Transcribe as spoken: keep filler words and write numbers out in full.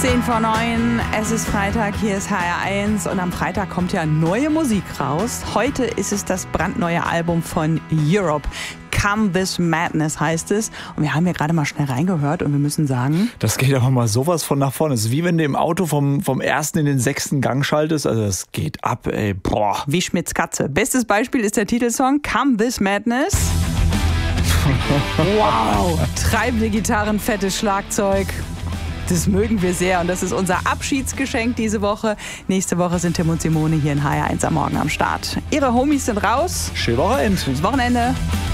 zehn vor neun, es ist Freitag, hier ist H R eins und am Freitag kommt ja neue Musik raus. Heute ist es das brandneue Album von Europe. Come This Madness heißt es. Und wir haben hier gerade mal schnell reingehört und wir müssen sagen... Das geht aber mal sowas von nach vorne. Es ist wie wenn du im Auto vom, vom ersten in den sechsten Gang schaltest. Also es geht ab, ey. Boah. Wie Schmitz Katze. Bestes Beispiel ist der Titelsong Come This Madness. Wow. Treibende Gitarren, fettes Schlagzeug. Das mögen wir sehr und das ist unser Abschiedsgeschenk diese Woche. Nächste Woche sind Tim und Simone hier in H R eins am Morgen am Start. Ihre Homies sind raus. Schönes Wochenende. Schönes Wochenende.